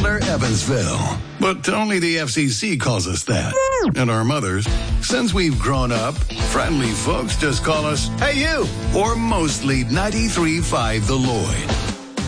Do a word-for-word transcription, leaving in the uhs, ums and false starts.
Tyler, Evansville. But only the F C C calls us that. And our mothers, since we've grown up, friendly folks just call us, "Hey, you!" Or mostly ninety-three point five The Lloyd.